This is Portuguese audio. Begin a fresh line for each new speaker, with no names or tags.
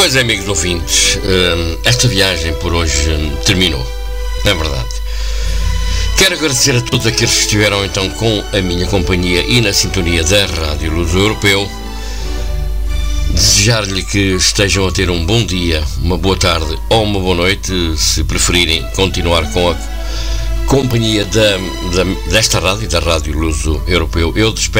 Pois é, amigos ouvintes, esta viagem por hoje terminou, é verdade. Quero agradecer a todos aqueles que estiveram então com a minha companhia e na sintonia da Rádio Luso Europeu. Desejar-lhe que estejam a ter um bom dia, uma boa tarde ou uma boa noite, se preferirem continuar com a companhia desta rádio, da Rádio Luso Europeu. Eu despeço